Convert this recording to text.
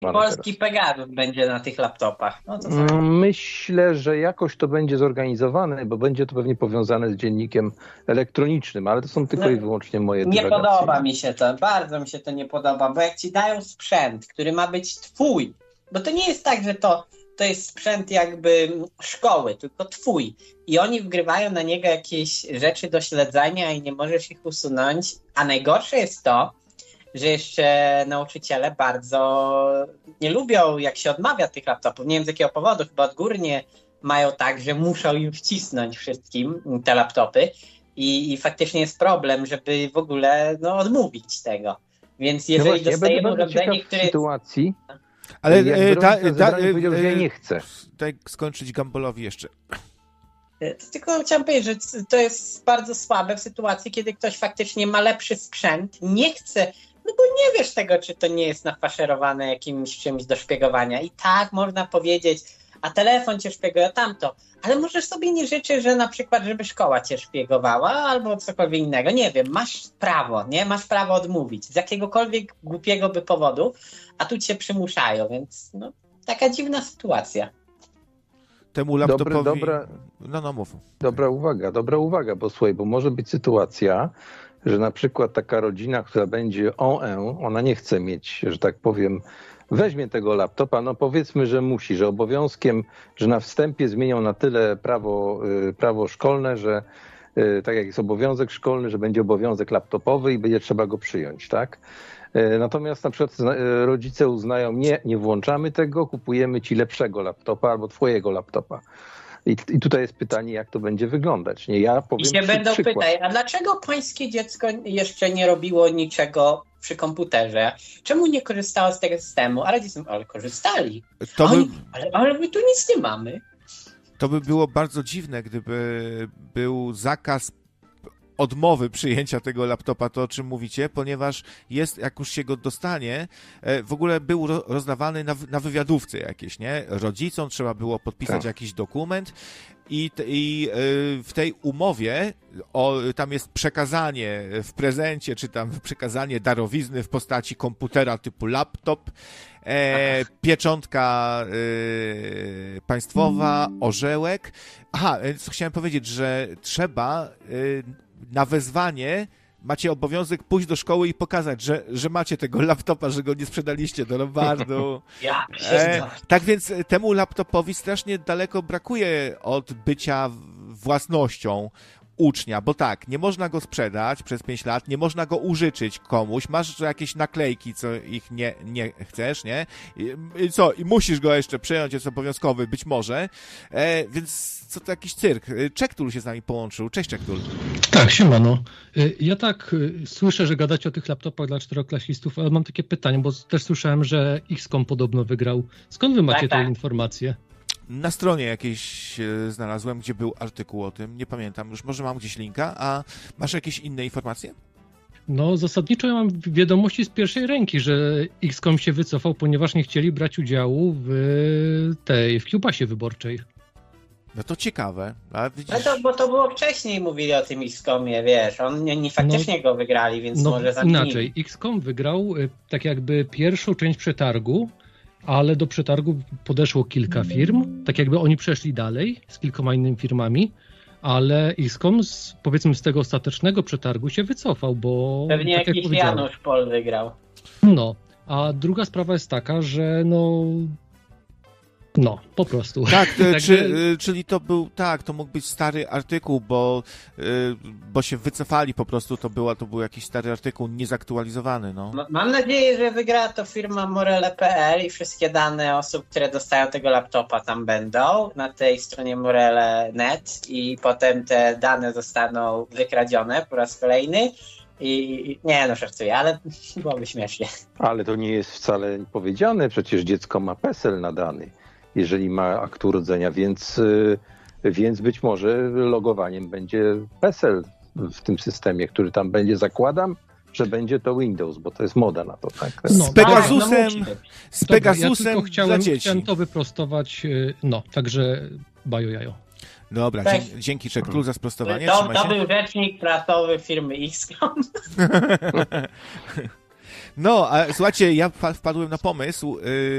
Polski Pegasus będzie na tych laptopach. No to Myślę, że jakoś to będzie zorganizowane, bo będzie to pewnie powiązane z dziennikiem elektronicznym, ale to są tylko i wyłącznie moje nie dywagacje. podoba mi się to, bardzo mi się to nie podoba, bo jak ci dają sprzęt, który ma być twój, bo to nie jest tak, że to jest sprzęt jakby szkoły, tylko twój i oni wgrywają na niego jakieś rzeczy do śledzenia i nie możesz ich usunąć, a najgorsze jest to, że jeszcze nauczyciele bardzo nie lubią, jak się odmawia tych laptopów. Nie wiem z jakiego powodu, chyba odgórnie mają tak, że muszą im wcisnąć wszystkim te laptopy i faktycznie jest problem, żeby w ogóle odmówić tego. Więc jeżeli dostajemy urządzenie, które... sytuacji, ale powiedział, że ja nie chcę. Daj skończyć Gambolowi jeszcze. Tylko chciałem powiedzieć, że to jest bardzo słabe w sytuacji, kiedy ktoś faktycznie ma lepszy sprzęt, nie chce, no bo nie wiesz tego, czy to nie jest nafaszerowane jakimś czymś do szpiegowania. I tak można powiedzieć, a telefon cię szpieguje, tamto. Ale możesz sobie nie życzyć, że na przykład, żeby szkoła cię szpiegowała albo cokolwiek innego. Nie wiem, masz prawo, nie? Masz prawo odmówić z jakiegokolwiek głupiego by powodu, a tu cię przymuszają, więc taka dziwna sytuacja. Temu laptopowi... mów. Dobra uwaga, bo słuchaj, bo może być sytuacja, że na przykład taka rodzina, która będzie ona nie chce mieć, że tak powiem, weźmie tego laptopa, powiedzmy, że musi, że obowiązkiem, że na wstępie zmienią na tyle prawo szkolne, że tak jak jest obowiązek szkolny, że będzie obowiązek laptopowy i będzie trzeba go przyjąć, tak? Natomiast na przykład rodzice uznają, nie włączamy tego, kupujemy ci lepszego laptopa albo twojego laptopa. I tutaj jest pytanie, jak to będzie wyglądać. Nie, ja powiem I się będą pytać, a dlaczego pańskie dziecko jeszcze nie robiło niczego przy komputerze? Czemu nie korzystało z tego systemu? A rodzice ale korzystali. Ale my tu nic nie mamy. To by było bardzo dziwne, gdyby był zakaz odmowy przyjęcia tego laptopa, to o czym mówicie, ponieważ jak już się go dostanie, w ogóle był rozdawany na wywiadówce jakieś, nie? Rodzicom trzeba było podpisać jakiś dokument i w tej umowie tam jest przekazanie w prezencie, czy tam przekazanie darowizny w postaci komputera typu laptop, pieczątka państwowa, orzełek. Aha, co chciałem powiedzieć, że trzeba na wezwanie macie obowiązek pójść do szkoły i pokazać, że macie tego laptopa, że go nie sprzedaliście do Lombardu. Tak więc temu laptopowi strasznie daleko brakuje od bycia własnością ucznia, bo tak, nie można go sprzedać przez 5 lat, nie można go użyczyć komuś, masz jakieś naklejki, co ich nie chcesz, nie? I musisz go jeszcze przejąć, jest obowiązkowy, być może, więc co to jakiś cyrk. Czektul się z nami połączył. Cześć, Czektul. Tak, siemano. Ja tak słyszę, że gadacie o tych laptopach dla czteroklasistów, ale mam takie pytanie, bo też słyszałem, że XCOM podobno wygrał. Skąd wy macie tę informację? Na stronie jakiejś znalazłem, gdzie był artykuł o tym, nie pamiętam, już może mam gdzieś linka, a masz jakieś inne informacje? No zasadniczo ja mam wiadomości z pierwszej ręki, że XCOM się wycofał, ponieważ nie chcieli brać udziału w kiełbasie wyborczej. No to ciekawe. A widzisz... bo to było wcześniej, mówili o tym XCOMie, wiesz, oni faktycznie go wygrali, więc może zacznijmy. Inaczej, XCOM wygrał tak jakby pierwszą część przetargu, ale do przetargu podeszło kilka firm, tak jakby oni przeszli dalej z kilkoma innymi firmami, ale XCOM powiedzmy z tego ostatecznego przetargu się wycofał, bo... Pewnie tak jakiś Janusz Pol wygrał. A druga sprawa jest taka, że po prostu. Tak, czyli to był, to mógł być stary artykuł, bo się wycofali po prostu, to był jakiś stary artykuł niezaktualizowany, Mam nadzieję, że wygra to firma Morele.pl i wszystkie dane osób, które dostają tego laptopa tam będą na tej stronie Morele.net i potem te dane zostaną wykradzione po raz kolejny. Żartuję, ale byłoby śmiesznie. Ale to nie jest wcale powiedziane, przecież dziecko ma PESEL nadany, jeżeli ma akt urodzenia, więc być może logowaniem będzie PESEL w tym systemie, który tam będzie, zakładam, że będzie to Windows, bo to jest moda na to. Tak? Z Pegasusem ja dla dzieci. Chciałem to wyprostować, także bajo jajo. Dobra, dzięki Czektul za sprostowanie. To był rzecznik prasowy firmy XCOM. A słuchajcie, ja wpadłem na pomysł,